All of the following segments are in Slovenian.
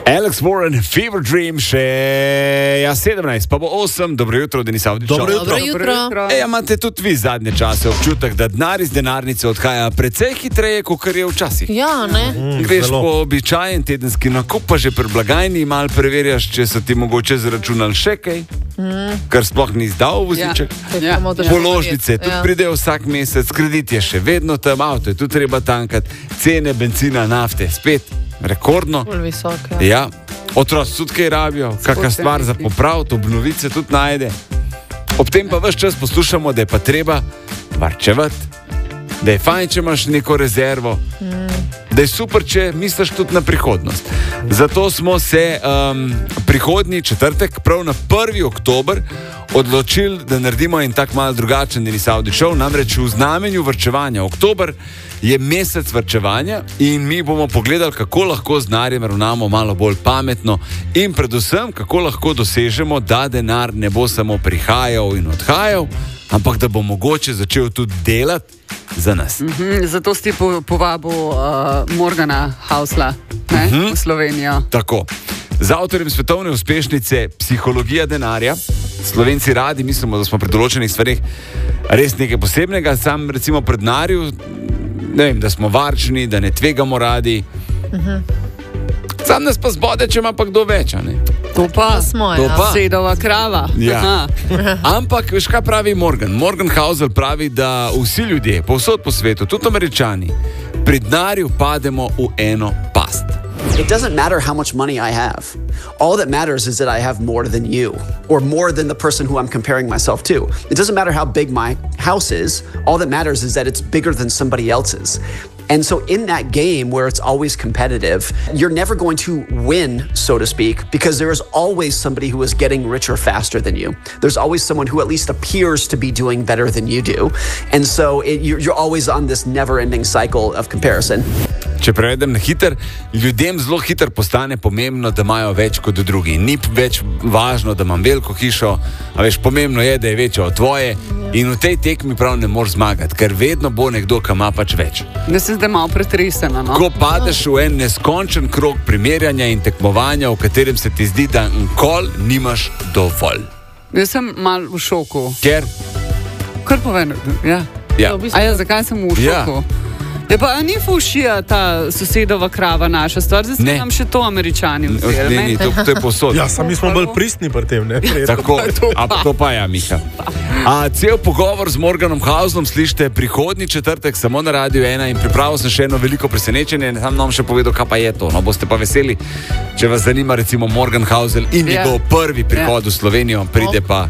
Alex Warren, Fever Dream, še 17, pa bo 8, dobro jutro, Denis Avdić. Dobro jutro. Imate tudi vi zadnje čase občutek, da denar iz denarnice odhaja precej hitreje, kot je včasih. Ja, ne? Greš po običajen tedenski nakup, pa že pri blagajni malo preverjaš, če so ti mogoče zaračunali še kaj, kar sploh ni izdal voziček. Položnice tudi pridejo vsak mesec, kredit je še vedno tam, avto je tudi treba tankati, cene benzina, nafte, spet rekordno. Visok, ja. Otroci tudi kaj rabijo, kakšna stvar za popraviti, obnovice tudi najde. Ob tem pa ves čas poslušamo, da je pa treba varčevati, da je fajn, če imaš neko rezervo, da je super, če misliš tudi na prihodnost. Zato smo se prihodnji četrtek, prav na 1. oktober, odločili, da naredimo en tak malo drugačen Denis Avdić Show, namreč v znamenju varčevanja. Oktober je mesec varčevanja in mi bomo pogledali, kako lahko z denarjem ravnamo malo bolj pametno in predvsem, kako lahko dosežemo, da denar ne bo samo prihajal in odhajal, ampak da bo mogoče začel tudi delati za nas. Zato si povabil Morgana Hausla v Slovenijo. Tako. Z avtorjem svetovne uspešnice Psihologija denarja. Slovenci radi mislimo, da smo pri določenih stvareh res nekaj posebnega. Sam recimo pri denarju, ne vem, da smo varčni, da ne tvegamo radi. Sam nas pa zbode, če ima pa kdo več, ne? To pa sedova krava. Ja. Ampak, veš kaj pravi Morgan? Morgan Housel pravi, da vsi ljudje, povsod po svetu, tudi Američani, pri denarju pademo v eno past. It doesn't matter how much money I have. All that matters is that I have more than you, or more than the person who I'm comparing myself to. It doesn't matter how big my house is. All that matters is that it's bigger than somebody else's. And so in that game where it's always competitive, you're never going to win, so to speak, because there is always somebody who is getting richer faster than you. There's always someone who at least appears to be doing better than you do. And so you're always on this never-ending cycle of comparison. Če prevedem na hiter, ljudem zelo hiter postane pomembno, da imajo več kot drugi. Ni več važno, da imam veliko hišo, a veš, pomembno je, da je večja od tvoje in v tej tekmi prav ne moreš zmagati, ker vedno bo nekdo, ki ima pač več. Da se zdaj malo pretresena, no? Ko padeš v en neskončen krog primerjanja in tekmovanja, v katerem se ti zdi, da nikoli nimaš dovolj. Jaz sem malo v šoku. Ker? Kar povem, ja. Zakaj sem v šoku? Ja, pa ni fušija ta sosedova krava naša stvar, zdaj se nam še to Američani vzeli. Ne, to je posod. Ja, sami smo bolj pristni pri tem, ne? Tako, a to pa ja, Miha. Cel pogovor z Morganom Hauslom slišite prihodnji četrtek samo na Radiu 1 in pripravil sem še eno veliko presenečenje, sam nam še povedal, kaj pa je to. No, boste pa veseli, če vas zanima recimo Morgan Housel in njegov prvi prihod v Slovenijo, pride pa...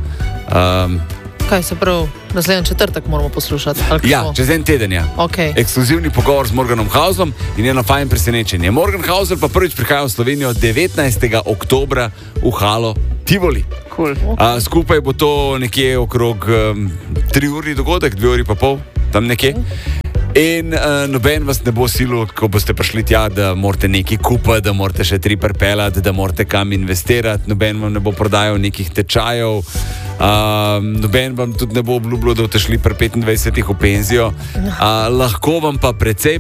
Kaj se prav, naslednji četrtek moramo poslušati? Ja, čez en teden, ja. Okay. Ekskluzivni pogovor z Morganom Hauslom in eno fajn presenečenje. Morgan Housel pa prvič prihaja v Slovenijo 19. oktobra v Halo Tivoli. Cool. Skupaj bo to nekje okrog 3 uri dogodek, 2 uri pa pol, tam nekje. In noben vas ne bo silil, ko boste prišli tja, da morate nekaj kupiti, da morate še 3 pripeljati, da morate kam investirati, noben vam ne bo prodajal nekih tečajev, noben vam tudi ne bo obljubljal, da boste šli pri 25 v penzijo. Lahko vam pa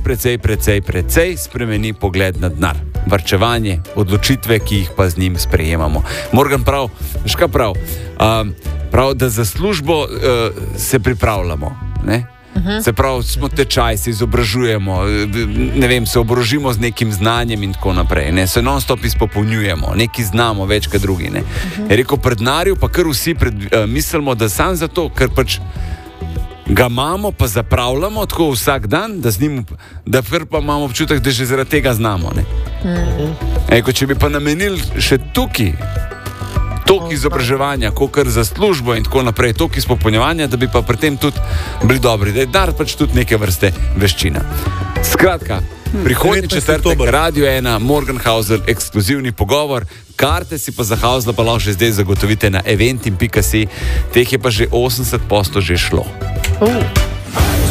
precej spremeni pogled na denar. Varčevanje, odločitve, ki jih pa z njim sprejemamo. Morgan prav, veš kaj prav? Prav, da za službo se pripravljamo, ne? Se pravi, smo tečaj, se izobražujemo, ne vem, se oborožimo z nekim znanjem in tako naprej, ne? Se non-stop izpopolnjujemo, nekaj znamo več kot drugi, ne? Je rekel, pred denarju pa kar vsi mislimo, da sam zato, ker pač ga imamo, pa zapravljamo tako vsak dan, da z njim, da pa imamo občutek, da že zaradi tega znamo, ne? Če bi pa namenili še tukaj toliko izobraževanja, kakor za službo in tako naprej, toliko izpopolnjevanja, da bi pa pri tem tudi bili dobri, da je dar pač tudi neke vrste veščina. Skratka, prihodnji četrtek, Radio 1, Morgan Housel, ekskluzivni pogovor, karte si pa za Housela pa lahko že zdaj zagotovite na eventim.si, teh je pa že 80% že šlo.